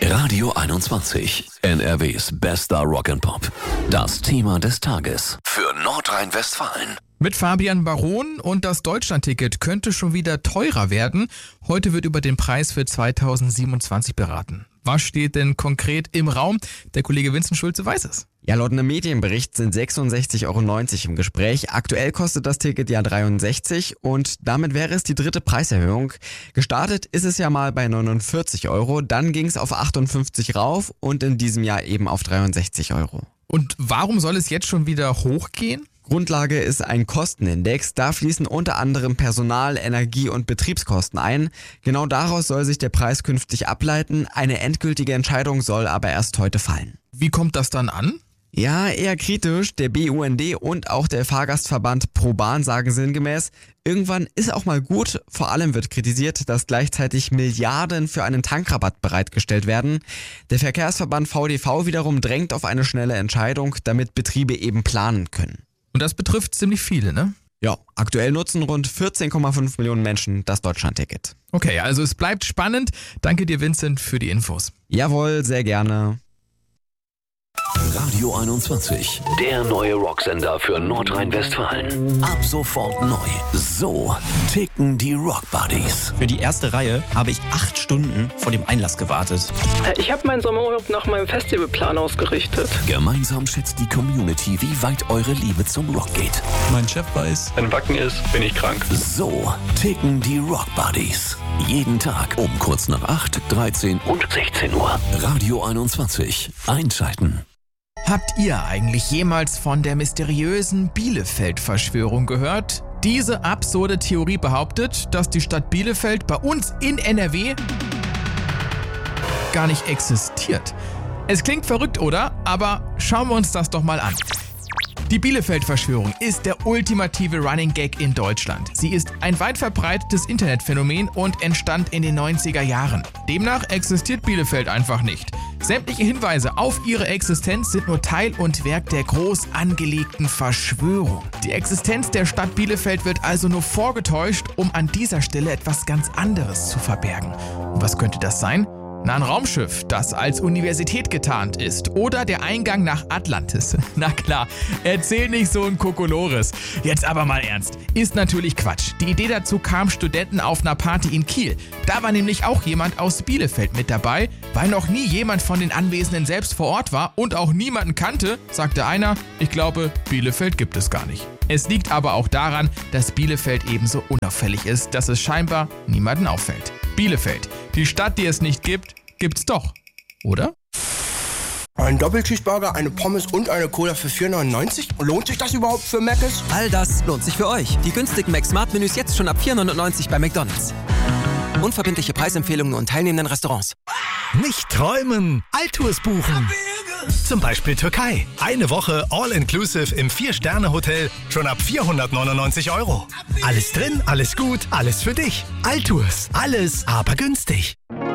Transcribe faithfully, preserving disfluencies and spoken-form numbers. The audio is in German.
Radio einundzwanzig, N R Ws bester Rock'n'Pop. Das Thema des Tages für Nordrhein-Westfalen. Mit Fabian Baron, und das Deutschlandticket könnte schon wieder teurer werden. Heute wird über den Preis für zweitausendsiebenundzwanzig beraten. Was steht denn konkret im Raum? Der Kollege Vincent Schulze weiß es. Ja, laut einem Medienbericht sind sechsundsechzig Euro neunzig im Gespräch. Aktuell kostet das Ticket ja dreiundsechzig und damit wäre es die dritte Preiserhöhung. Gestartet ist es ja mal bei neunundvierzig Euro, dann ging es auf achtundfünfzig rauf und in diesem Jahr eben auf dreiundsechzig Euro. Und warum soll es jetzt schon wieder hochgehen? Grundlage ist ein Kostenindex. Da fließen unter anderem Personal-, Energie- und Betriebskosten ein. Genau daraus soll sich der Preis künftig ableiten. Eine endgültige Entscheidung soll aber erst heute fallen. Wie kommt das dann an? Ja, eher kritisch. Der B U N D und auch der Fahrgastverband ProBahn sagen sinngemäß, irgendwann ist auch mal gut. Vor allem wird kritisiert, dass gleichzeitig Milliarden für einen Tankrabatt bereitgestellt werden. Der Verkehrsverband V D V wiederum drängt auf eine schnelle Entscheidung, damit Betriebe eben planen können. Und das betrifft ziemlich viele, ne? Ja, aktuell nutzen rund vierzehn Komma fünf Millionen Menschen das Deutschlandticket. Okay, also es bleibt spannend. Danke dir, Vincent, für die Infos. Jawohl, sehr gerne. Radio einundzwanzig, der neue Rocksender für Nordrhein-Westfalen. Ab sofort neu. So ticken die Rockbuddies. Für die erste Reihe habe ich acht Stunden vor dem Einlass gewartet. Ich habe meinen Sommerurlaub nach meinem Festivalplan ausgerichtet. Gemeinsam schätzt die Community, wie weit eure Liebe zum Rock geht. Mein Chef weiß, wenn Wacken ist, bin ich krank. So ticken die Rockbuddies. Jeden Tag um kurz nach acht, dreizehn und sechzehn Uhr. Radio einundzwanzig. Einschalten. Habt ihr eigentlich jemals von der mysteriösen Bielefeld-Verschwörung gehört? Diese absurde Theorie behauptet, dass die Stadt Bielefeld bei uns in N R W gar nicht existiert. Es klingt verrückt, oder? Aber schauen wir uns das doch mal an. Die Bielefeld-Verschwörung ist der ultimative Running Gag in Deutschland. Sie ist ein weit verbreitetes Internetphänomen und entstand in den neunziger Jahren. Demnach existiert Bielefeld einfach nicht. Sämtliche Hinweise auf ihre Existenz sind nur Teil und Werk der groß angelegten Verschwörung. Die Existenz der Stadt Bielefeld wird also nur vorgetäuscht, um an dieser Stelle etwas ganz anderes zu verbergen. Und was könnte das sein? Na, ein Raumschiff, das als Universität getarnt ist. Oder der Eingang nach Atlantis. Na klar, erzähl nicht so ein Kokolores. Jetzt aber mal ernst. Ist natürlich Quatsch. Die Idee dazu kam Studenten auf einer Party in Kiel. Da war nämlich auch jemand aus Bielefeld mit dabei. Weil noch nie jemand von den Anwesenden selbst vor Ort war und auch niemanden kannte, sagte einer, ich glaube, Bielefeld gibt es gar nicht. Es liegt aber auch daran, dass Bielefeld ebenso unauffällig ist, dass es scheinbar niemanden auffällt. Bielefeld, die Stadt, die es nicht gibt, gibt's doch, oder? Ein Doppelcheeseburger, eine Pommes und eine Cola für vier neunundneunzig? Lohnt sich das überhaupt für Mc's? All das lohnt sich für euch. Die günstigen Mac-Smart-Menüs jetzt schon ab vier neunundneunzig bei McDonald's. Unverbindliche Preisempfehlungen und teilnehmenden Restaurants. Nicht träumen, Alltours buchen. Zum Beispiel Türkei. Eine Woche All-Inclusive im vier-Sterne-Hotel schon ab vierhundertneunundneunzig Euro. Alles drin, alles gut, alles für dich. Alltours, alles aber günstig.